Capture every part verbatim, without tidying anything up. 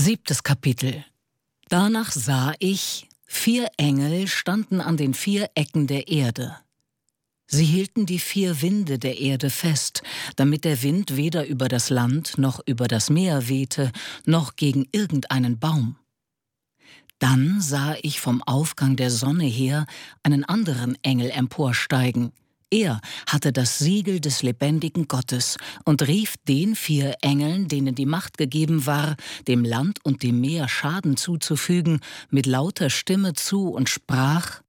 Siebtes Kapitel. Danach sah ich, vier Engel standen an den vier Ecken der Erde. Sie hielten die vier Winde der Erde fest, damit der Wind weder über das Land noch über das Meer wehte, noch gegen irgendeinen Baum. Dann sah ich vom Aufgang der Sonne her einen anderen Engel emporsteigen. Er hatte das Siegel des lebendigen Gottes und rief den vier Engeln, denen die Macht gegeben war, dem Land und dem Meer Schaden zuzufügen, mit lauter Stimme zu und sprach: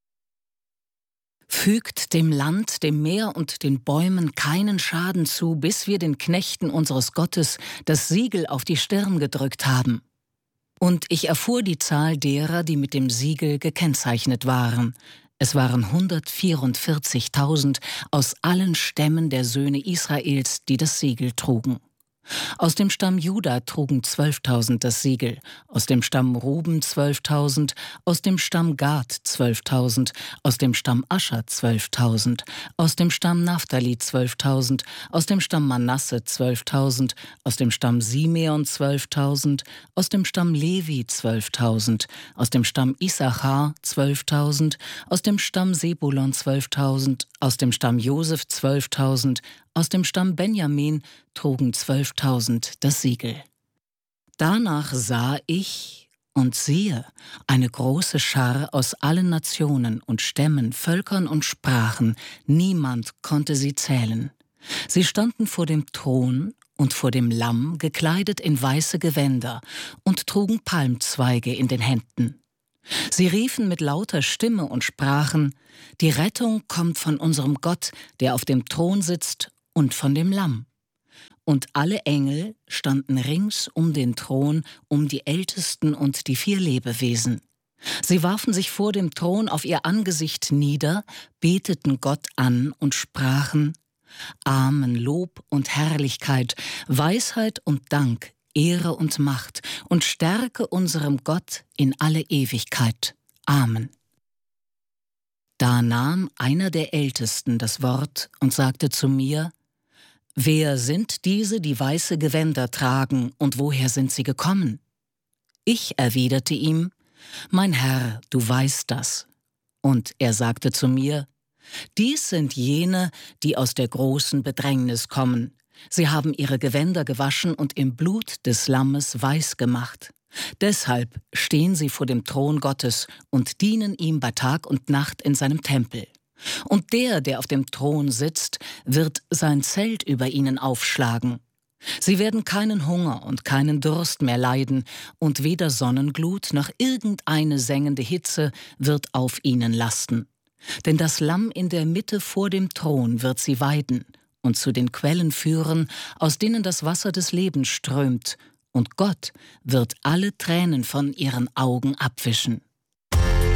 Fügt dem Land, dem Meer und den Bäumen keinen Schaden zu, bis wir den Knechten unseres Gottes das Siegel auf die Stirn gedrückt haben. Und ich erfuhr die Zahl derer, die mit dem Siegel gekennzeichnet waren. Es waren hundertvierundvierzigtausend aus allen Stämmen der Söhne Israels, die das Siegel trugen. Aus dem Stamm Juda trugen zwölftausend das Siegel, aus dem Stamm Ruben zwölftausend, aus dem Stamm Gad zwölftausend, aus dem Stamm Ascher zwölftausend, aus dem Stamm Naphtali zwölftausend, aus dem Stamm Manasse zwölftausend, aus dem Stamm Simeon zwölftausend, aus dem Stamm Levi zwölftausend, aus dem Stamm Issachar zwölftausend, aus dem Stamm Sebulon zwölftausend, aus dem Stamm Josef zwölftausend, aus dem Stamm Benjamin trugen zwölftausend das Siegel. Danach sah ich und siehe eine große Schar aus allen Nationen und Stämmen, Völkern und Sprachen, niemand konnte sie zählen. Sie standen vor dem Thron und vor dem Lamm, gekleidet in weiße Gewänder, und trugen Palmzweige in den Händen. Sie riefen mit lauter Stimme und sprachen: Die Rettung kommt von unserem Gott, der auf dem Thron sitzt, und von dem Lamm. Und alle Engel standen rings um den Thron, um die Ältesten und die vier Lebewesen. Sie warfen sich vor dem Thron auf ihr Angesicht nieder, beteten Gott an und sprachen: Amen, Lob und Herrlichkeit, Weisheit und Dank, Ehre und Macht und Stärke unserem Gott in alle Ewigkeit. Amen. Da nahm einer der Ältesten das Wort und sagte zu mir: Wer sind diese, die weiße Gewänder tragen, und woher sind sie gekommen? Ich erwiderte ihm: Mein Herr, du weißt das. Und er sagte zu mir: Dies sind jene, die aus der großen Bedrängnis kommen. Sie haben ihre Gewänder gewaschen und im Blut des Lammes weiß gemacht. Deshalb stehen sie vor dem Thron Gottes und dienen ihm bei Tag und Nacht in seinem Tempel. Und der, der auf dem Thron sitzt, wird sein Zelt über ihnen aufschlagen. Sie werden keinen Hunger und keinen Durst mehr leiden, und weder Sonnenglut noch irgendeine sengende Hitze wird auf ihnen lasten. Denn das Lamm in der Mitte vor dem Thron wird sie weiden und zu den Quellen führen, aus denen das Wasser des Lebens strömt, und Gott wird alle Tränen von ihren Augen abwischen.